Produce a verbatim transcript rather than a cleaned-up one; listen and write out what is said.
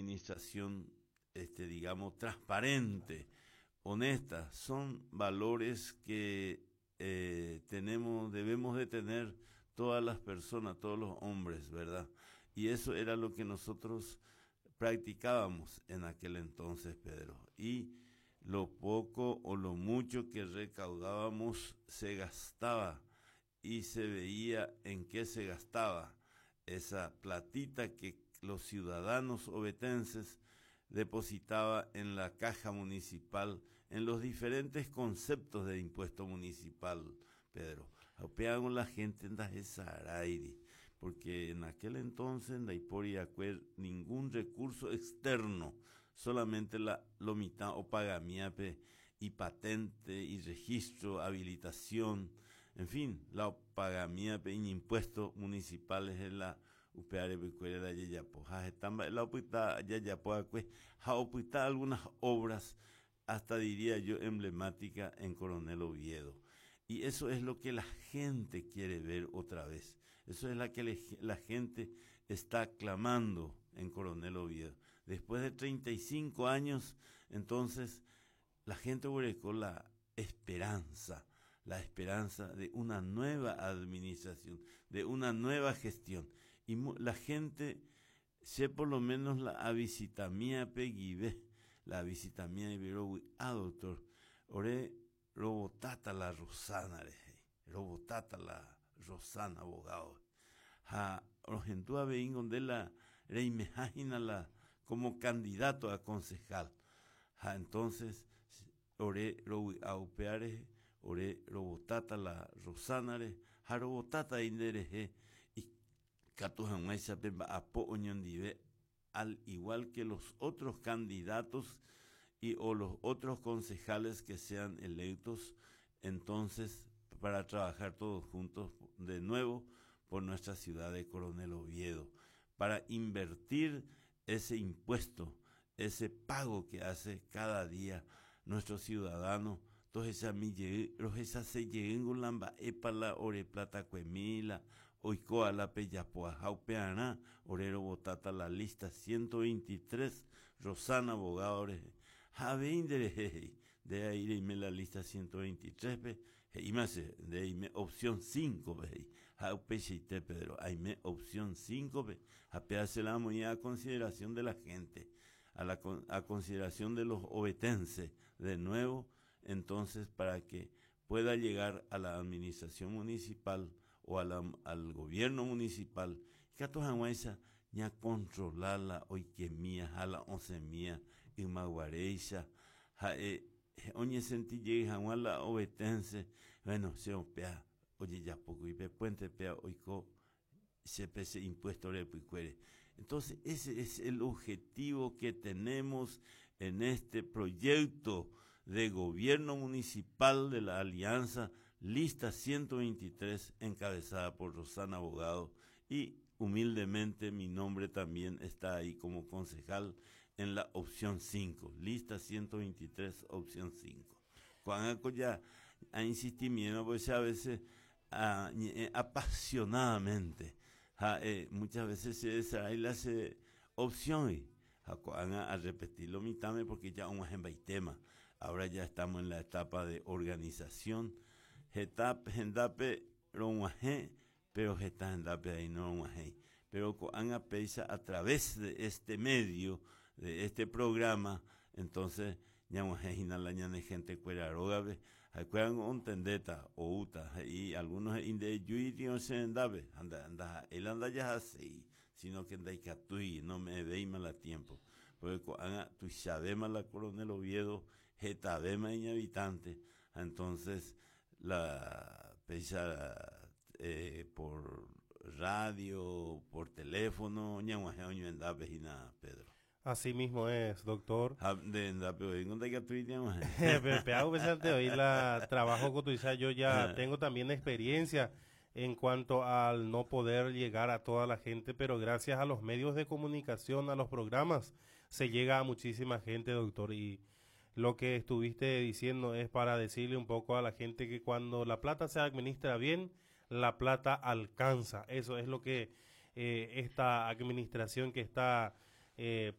administración, este, digamos, transparente, honesta, son valores que eh, tenemos, debemos de tener todas las personas, todos los hombres, ¿verdad? Y eso era lo que nosotros practicábamos en aquel entonces, Pedro. Y lo poco o lo mucho que recaudábamos se gastaba y se veía en qué se gastaba esa platita que los ciudadanos ovetenses depositaba en la caja municipal, en los diferentes conceptos de impuesto municipal, Pedro. Apearon la gente en Sarairi, porque en aquel entonces en la Iporia ningún recurso externo, solamente la lomita o pagamiape y patente y registro, habilitación, en fin, la pagamiape y impuestos municipales en la upeare becuere la yayapo. Ha estamba la opita yayapo acue, ha opita algunas obras, hasta diría yo emblemática en Coronel Oviedo. Y eso es lo que la gente quiere ver otra vez. Eso es lo que le, la gente está clamando en Coronel Oviedo. Después de treinta y cinco años, entonces, la gente buscó la esperanza, la esperanza de una nueva administración, de una nueva gestión. Y la gente, sé por lo menos la avisitamía peguibe, la avisitamía iberowi, ah, doctor, ore, robotata la Rosana, robotata la Rosana, abogado. Ha, Rogentúa vein donde la reimagina la como candidato a concejal. Ha, entonces, ore robi aupeare, ore robotata la Rosanare, ha robotata indereje y catujanguesa pemba apo oñondive, al igual que los otros candidatos y o los otros concejales que sean electos, entonces para trabajar todos juntos de nuevo por nuestra ciudad de Coronel Oviedo, para invertir ese impuesto, ese pago que hace cada día nuestro ciudadano. Entonces a mí esa se lleguen con lamba epala ore plata cuemila oikoa la peyapoa jaupeana orero botata la lista ciento veintitrés Rosana abogadores Javeindere, de ahí irme la lista ciento veintitrés, ve, y más, de ahí me opción cinco, ve, a pecheite Pedro, ahí me opción cinco, ve, a pedazo la muy a consideración de la gente, a la a consideración de los ovetenses, de nuevo, entonces, para que pueda llegar a la administración municipal o a la, al gobierno municipal, que a todos ya controlarla hoy que mía, a la once mía, y maguareisha, ja, eh, oye sentí llega a la obetense, bueno, se opea, oye ya poco, y pe puente pea, oico, se pese impuesto de puicuere. Entonces, ese es el objetivo que tenemos en este proyecto de gobierno municipal de la Alianza, lista ciento veintitrés, encabezada por Rosana Abogado, y humildemente mi nombre también está ahí como concejal en la opción cinco, lista ciento veintitrés, opción cinco. Cuando ya a insistimiento, pues a veces a, eh, apasionadamente, a, eh, muchas veces se desarrolla la opción a, a, a repetirlo mitame porque ya un ejemplo tema. Ahora ya estamos en la etapa de organización. Etapa, gendape, ronguaje, pero geta gendape ahí no ronguaje. Pero han apeisa a través de este medio, de este programa, entonces ya una la ñane gente cuera rogabe, acuerdan un tendeta o uta y algunos inde yuirio se andabe, anda anda él anda ya así, sino que anda y no me veis mala tiempo. Porque anga tu sabema la Coronel Oviedo, jeta bema y habitante, entonces la pesa eh, por radio, por teléfono, ña un año andabe y nada, Pedro. Así mismo es, doctor. De Hago pesar de oír la trabajo que tú dices, yo ya tengo también experiencia en cuanto al no poder llegar a toda la gente, pero gracias a los medios de comunicación, a los programas, se llega a muchísima gente, doctor. Y lo que estuviste diciendo es para decirle un poco a la gente que cuando la plata se administra bien, la plata alcanza. Eso es lo que eh, esta administración que está... Eh,